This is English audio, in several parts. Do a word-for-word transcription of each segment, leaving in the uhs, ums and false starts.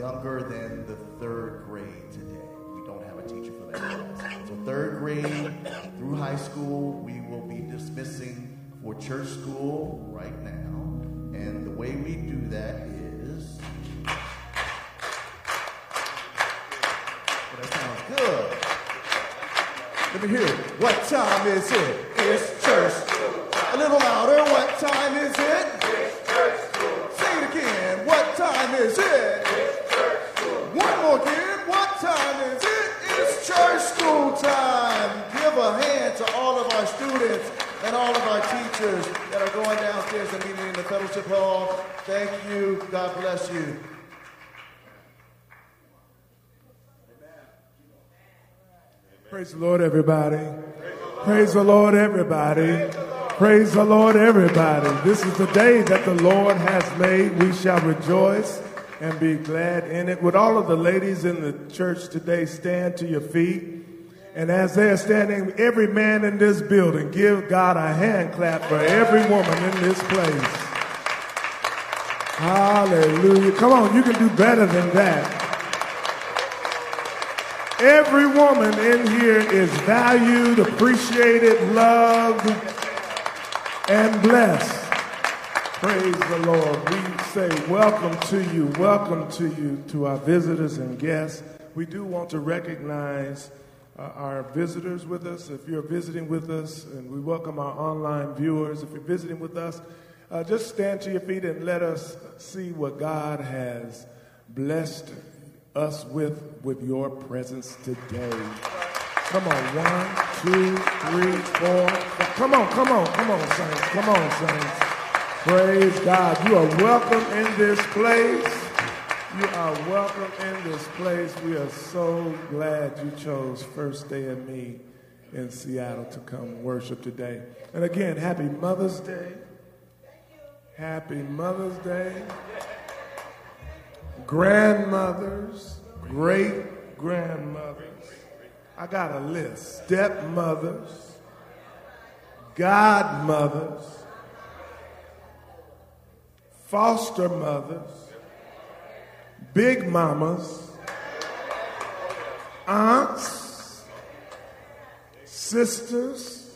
younger than the third grade today. We don't have a teacher for that class. So third grade through high school, we will be dismissing for church school right now. And the way we do that is... Well, that sounds good. Let me hear it. What time is it? It's church school. A little louder. What time is it? It's church school. Say it again. What time is it? It's church school. One more again. What time is it? It's church school time. Give a hand to all of our students and all of our teachers that are going downstairs and meeting in the fellowship hall. Thank you. God bless you. Praise the Lord, everybody. Praise the Lord, everybody. Praise the Lord, everybody. This is the day that the Lord has made. We shall rejoice and be glad in it. Would all of the ladies in the church today stand to your feet? And as they are standing, every man in this building, give God a hand clap for every woman in this place. Hallelujah. Come on, you can do better than that. Every woman in here is valued, appreciated, loved, and blessed. Praise the Lord. We say welcome to you, welcome to you, to our visitors and guests. We do want to recognize uh, our visitors with us. If you're visiting with us, and we welcome our online viewers. If you're visiting with us, uh, just stand to your feet and let us see what God has blessed us with with your presence today. Come on, one, two, three, four. Come on, come on, come on, saints. Come on, saints. Praise God. You are welcome in this place. You are welcome in this place. We are so glad you chose First Day and Me in Seattle to come worship today. And again, happy Mother's Day. Happy Mother's Day. Grandmothers, great grandmothers. I got a list. Stepmothers, godmothers, foster mothers, big mamas, aunts, sisters,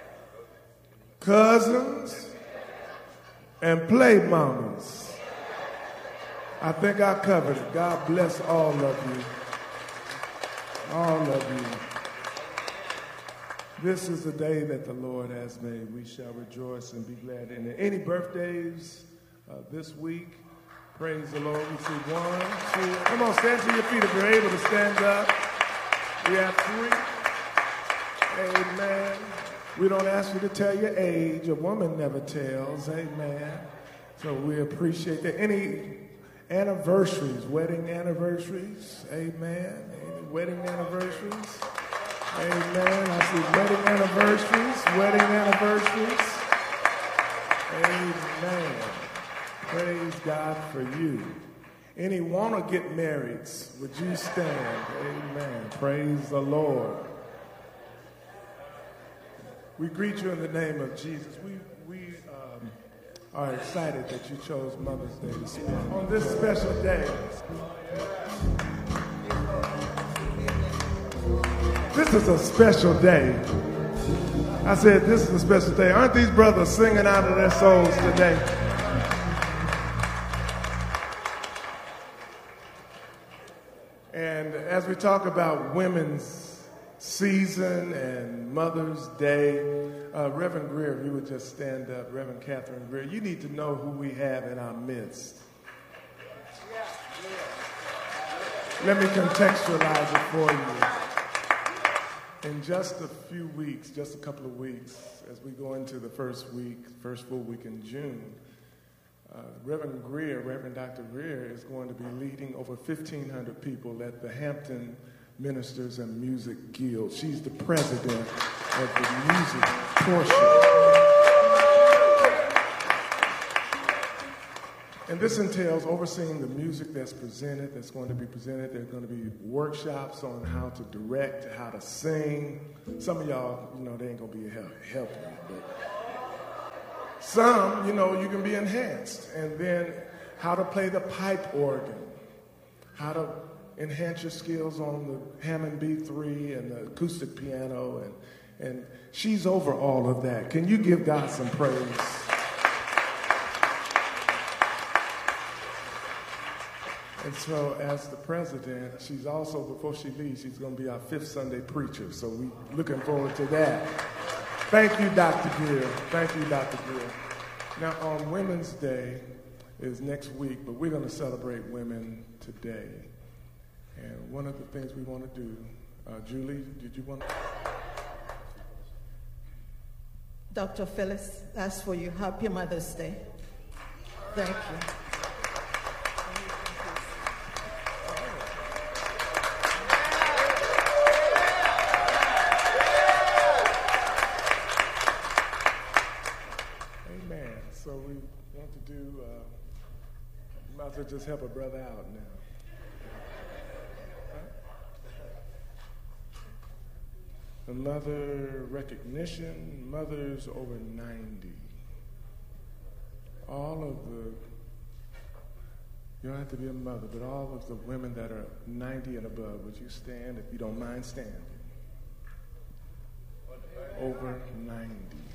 cousins, and play mamas. I think I covered it. God bless all of you. All of you. This is the day that the Lord has made. We shall rejoice and be glad in it. Any birthdays uh, this week? Praise the Lord. We see one, two. Come on, stand to your feet if you're able to stand up. We have three. Amen. We don't ask you to tell your age. A woman never tells. Amen. So we appreciate that. Any anniversaries, wedding anniversaries, amen. Any wedding anniversaries, amen. I see wedding anniversaries, wedding anniversaries, amen. Praise God for you. Any want to get married, would you stand? Amen. Praise the Lord. We greet you in the name of Jesus. We we. Um, are excited that you chose Mother's Day to spend on this special day. This is a special day. I said this is a special day. Aren't these brothers singing out of their souls today? And as we talk about women's season and Mother's Day, uh, Reverend Greer, if you would just stand up, Reverend Catherine Greer, you need to know who we have in our midst. Let me contextualize it for you. In just a few weeks, just a couple of weeks, as we go into the first week, first full week in June, uh, Reverend Greer, Reverend Doctor Greer, is going to be leading over fifteen hundred people at the Hampton Ministers and Music Guild. She's the president of the music portion. And this entails overseeing the music that's presented, that's going to be presented. There are going to be workshops on how to direct, how to sing. Some of y'all, you know, they ain't going to be help, helping you, but some, you know, you can be enhanced. And then how to play the pipe organ, how to enhance your skills on the Hammond B three and the acoustic piano, and, and she's over all of that. Can you give God some praise? And so as the president, she's also, before she leaves, she's going to be our fifth Sunday preacher. So we're looking forward to that. Thank you, Doctor Gill. Thank you, Doctor Gill. Now, on Women's Day is next week, but we're going to celebrate women today. And one of the things we want to do, uh, Julie, did you want to? Doctor Phyllis, that's for you. Happy Mother's Day. Thank you. So we want to do, uh, might as well just help a brother out now. Huh? The mother recognition, mothers over ninety. All of the, you don't have to be a mother, but all of the women that are ninety and above, would you stand if you don't mind standing? Over ninety.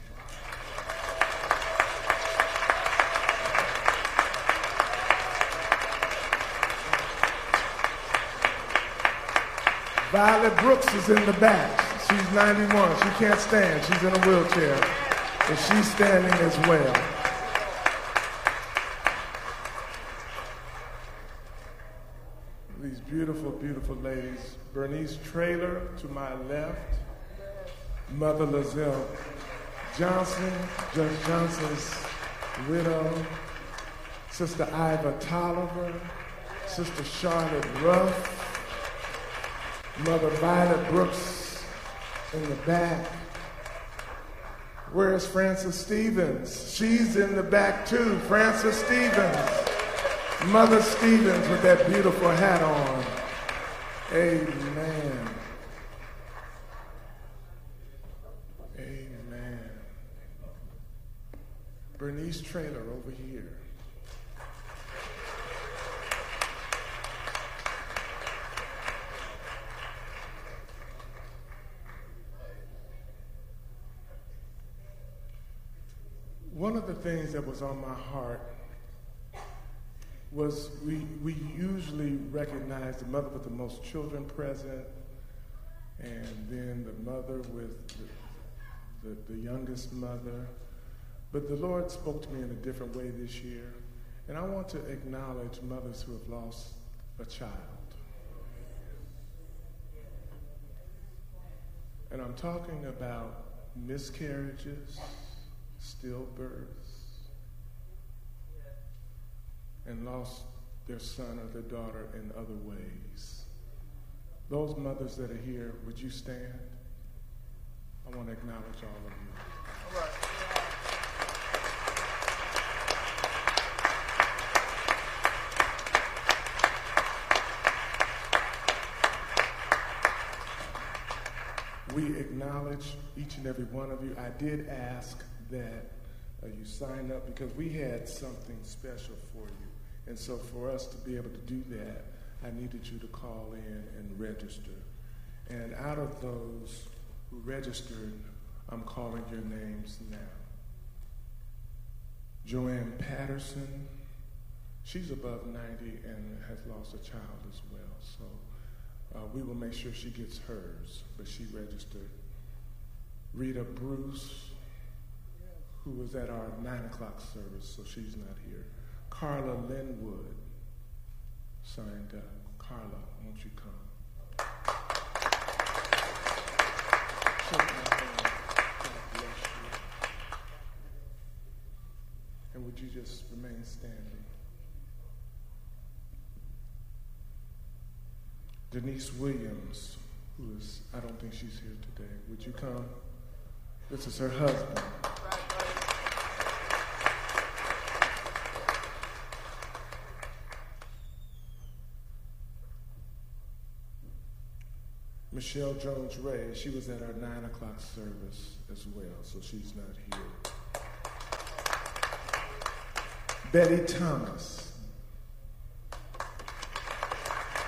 Violet Brooks is in the back. She's ninety-one. She can't stand. She's in a wheelchair. And she's standing as well. These beautiful, beautiful ladies. Bernice Traylor to my left. Mother Lizelle Johnson, Judge Johnson's widow. Sister Iva Tolliver. Sister Charlotte Ruff. Mother Violet Brooks in the back. Where's Frances Stevens? She's in the back too. Frances Stevens. Mother Stevens with that beautiful hat on. Amen. Amen. Bernice Traylor over here. One of the things that was on my heart was we, we usually recognize the mother with the most children present, and then the mother with the, the, the youngest mother. But the Lord spoke to me in a different way this year, and I want to acknowledge mothers who have lost a child. And I'm talking about miscarriages, stillbirths, and lost their son or their daughter in other ways. Those mothers that are here, would you stand? I want to acknowledge all of you. All right. We acknowledge each and every one of you. I did ask that uh, you sign up because we had something special for you. And so for us to be able to do that, I needed you to call in and register. And out of those who registered, I'm calling your names now. Joanne Patterson, she's above ninety and has lost a child as well. So uh, we will make sure she gets hers, but she registered. Rita Bruce, who was at our nine o'clock service, so she's not here. Carla Linwood signed up. Carla, won't you come? Shake my hand. God bless you. And would you just remain standing? Denise Williams, who is, I don't think she's here today. Would you come? This is her husband. Michelle Jones-Ray, she was at our nine o'clock service as well, so she's not here. Betty Thomas.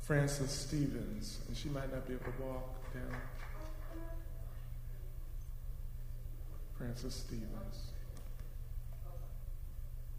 Frances Stevens, and she might not be able to walk down. Frances Stevens.